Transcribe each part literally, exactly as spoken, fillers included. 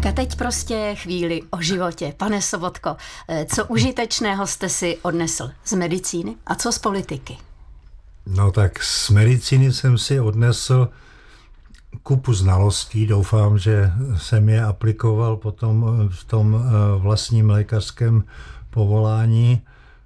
Tak a teď prostě chvíli o životě. Pane Sobotko, co užitečného jste si odnesl z medicíny a co z politiky? No tak z medicíny jsem si odnesl kupu znalostí. Doufám, že jsem je aplikoval potom v tom vlastním lékařském povolání.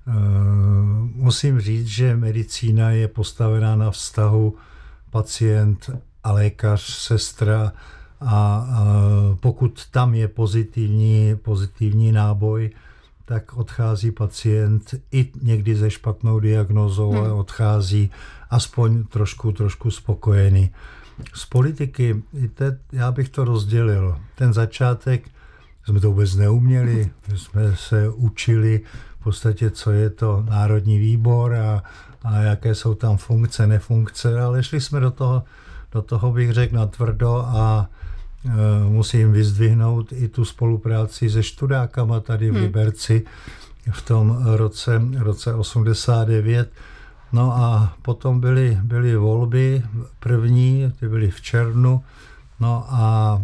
Musím říct, že medicína je postavená na vztahu pacient a lékař, sestra a pokud tam je pozitivní, pozitivní náboj, tak odchází pacient i někdy se špatnou diagnózou, ale odchází aspoň trošku, trošku spokojený. Z politiky, já bych to rozdělil. Ten začátek jsme to vůbec neuměli, jsme se učili v podstatě, co je to Národní výbor a, a jaké jsou tam funkce, nefunkce, ale šli jsme do toho, do toho bych řekl natvrdo a e, musím vyzdvihnout i tu spolupráci se študákama tady v Liberci v tom roce, roce osmdesát devět. No a potom byly, byly volby první, ty byly v červnu, no a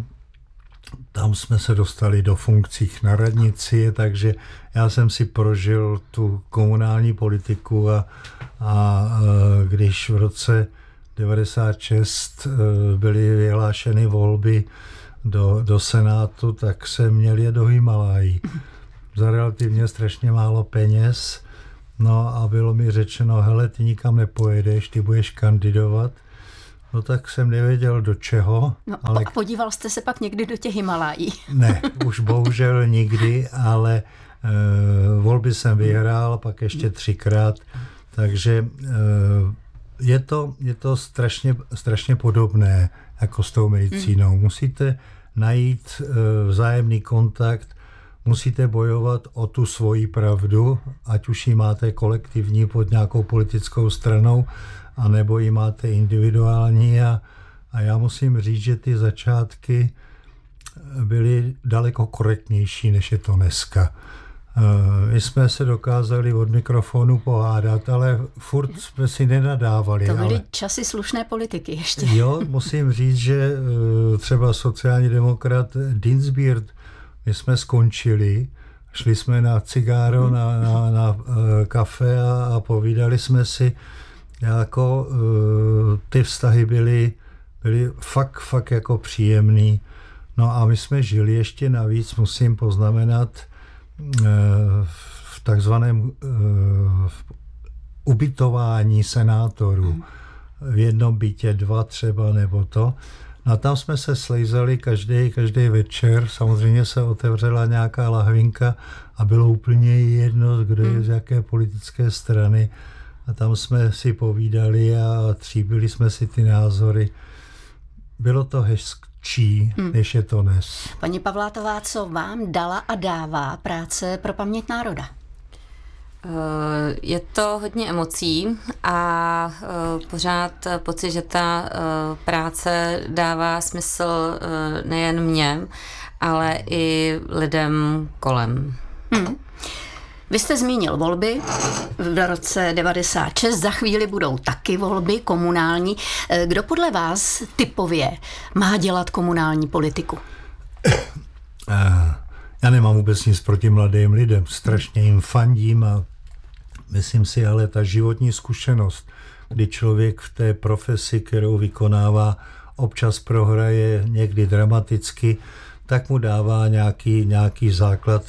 tam jsme se dostali do funkcí na radnici, takže já jsem si prožil tu komunální politiku a, a když v roce devadesát šest byly vyhlášeny volby do, do Senátu, tak jsem měl je do Himalají za relativně strašně málo peněz. No a bylo mi řečeno, hele, ty nikam nepojedeš, ty budeš kandidovat. No tak jsem nevěděl do čeho. No ale... a podíval jste se pak někdy do těch Himalají? Ne, už bohužel nikdy, ale e, volby jsem vyhrál, pak ještě třikrát, takže e, je to, je to strašně, strašně podobné jako s tou medicínou. Mm. Musíte najít e, vzájemný kontakt, musíte bojovat o tu svoji pravdu, ať už ji máte kolektivní pod nějakou politickou stranou, anebo ji máte individuální a, a já musím říct, že ty začátky byly daleko korektnější, než je to dneska. My jsme se dokázali od mikrofonu pohádat, ale furt jsme si nenadávali. To byly ale... časy slušné politiky ještě. Jo, musím říct, že třeba sociální demokrat Dinsbier, my jsme skončili, šli jsme na cigáro, na, na, na kafe a, a povídali jsme si, jako ty vztahy byly, byly fakt, fakt jako příjemný. No a my jsme žili ještě navíc, musím poznamenat, v takzvaném ubytování senátorů. V jednom bytě dva třeba nebo to. No a tam jsme se slejzali každý, každý večer, samozřejmě se otevřela nějaká lahvinka a bylo úplně jedno, kdo je z jaké politické strany. A tam jsme si povídali a tříbili jsme si ty názory. Bylo to hezčí, hmm. než je to dnes. Paní Pavlátová, co vám dala a dává práce pro paměť národa? Je to hodně emocí a pořád pocit, že ta práce dává smysl nejen mně, ale i lidem kolem. Hmm. Vy jste zmínil volby v roce devadesát šest, za chvíli budou taky volby komunální. Kdo podle vás typově má dělat komunální politiku? Já nemám vůbec nic proti mladým lidem, strašně jim fandím a myslím si, ale ta životní zkušenost, kdy člověk v té profesi, kterou vykonává, občas prohraje někdy dramaticky, tak mu dává nějaký, nějaký základ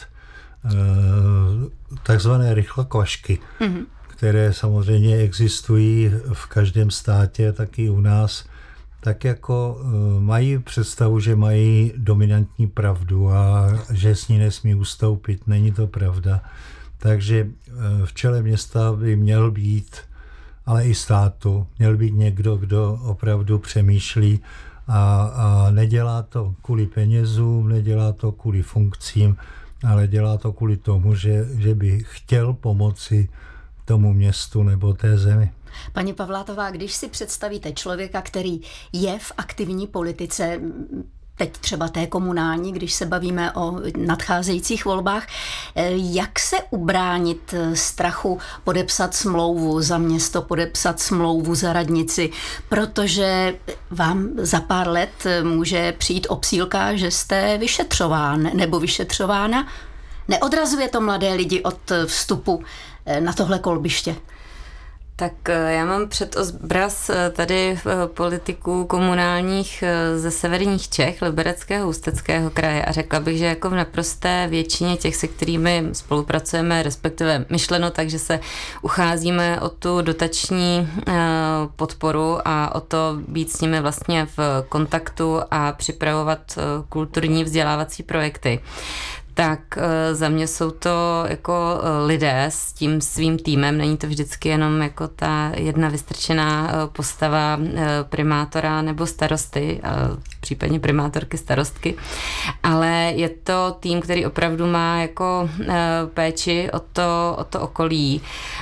takzvané rychlokvašky, mm-hmm. které samozřejmě existují v každém státě, taky u nás, tak jako mají představu, že mají dominantní pravdu a že s ní nesmí ustoupit. Není to pravda. Takže v čele města by měl být, ale i státu, měl být někdo, kdo opravdu přemýšlí a, a nedělá to kvůli penězům, nedělá to kvůli funkcím, ale dělá to kvůli tomu, že, že by chtěl pomoci tomu městu nebo té zemi. Paní Pavlátová, když si představíte člověka, který je v aktivní politice, teď třeba té komunální, když se bavíme o nadcházejících volbách. Jak se ubránit strachu podepsat smlouvu za město, podepsat smlouvu za radnici, protože vám za pár let může přijít obsílka, že jste vyšetřován nebo vyšetřována? Neodrazuje to mladé lidi od vstupu na tohle kolbiště? Tak já mám předobraz tady politiků komunálních ze severních Čech, Libereckého, Ústeckého kraje a řekla bych, že jako v naprosté většině těch, se kterými spolupracujeme, respektive myšleno, takže se ucházíme o tu dotační podporu a o to být s nimi vlastně v kontaktu a připravovat kulturní vzdělávací projekty. Tak za mě jsou to jako lidé s tím svým týmem, není to vždycky jenom jako ta jedna vystrčená postava primátora nebo starosty, případně primátorky, starostky, ale je to tým, který opravdu má jako péči o to, o to okolí.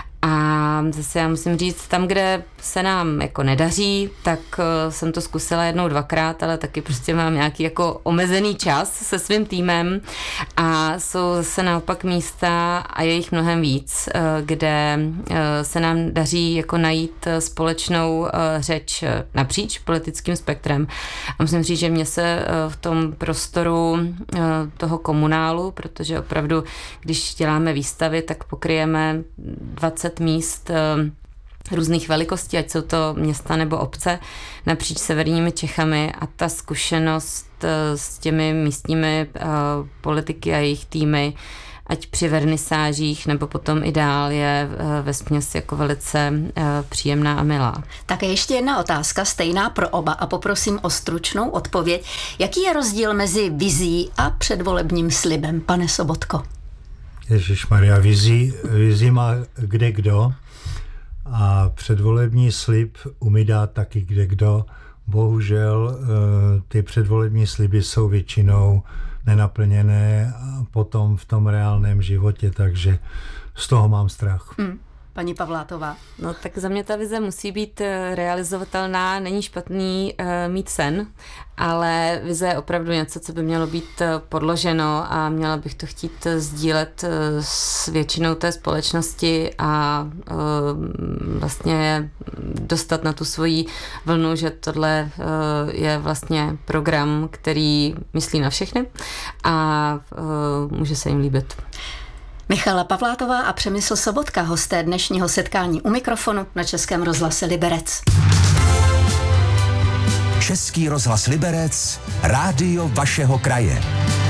A zase já musím říct, tam, kde se nám jako nedaří, tak jsem to zkusila jednou, dvakrát, ale taky prostě mám nějaký jako omezený čas se svým týmem a jsou zase naopak místa a je jich mnohem víc, kde se nám daří jako najít společnou řeč napříč politickým spektrem. A musím říct, že mě se v tom prostoru toho komunálu, protože opravdu, když děláme výstavy, tak pokryjeme dvacet míst různých velikostí, ať jsou to města nebo obce napříč severními Čechami a ta zkušenost s těmi místními politiky a jejich týmy, ať při vernisážích nebo potom i dál, je vesměs jako velice příjemná a milá. Také ještě jedna otázka, stejná pro oba a poprosím o stručnou odpověď. Jaký je rozdíl mezi vizí a předvolebním slibem, pane Sobotko? Ježišmarja, vizí, vizí má kde kdo a předvolební slib umí dát taky kde kdo. Bohužel ty předvolební sliby jsou většinou nenaplněné potom v tom reálném životě, takže z toho mám strach. Hmm. Paní Pavlátová. No tak za mě ta vize musí být realizovatelná, není špatný uh, mít sen, ale vize je opravdu něco, co by mělo být podloženo a měla bych to chtít sdílet s většinou té společnosti a uh, vlastně dostat na tu svoji vlnu, že tohle uh, je vlastně program, který myslí na všechny a uh, může se jim líbit. Michala Pavlátová a Přemysl Sobotka, hosté dnešního setkání u mikrofonu na Českém rozhlase Liberec. Český rozhlas Liberec, rádio vašeho kraje.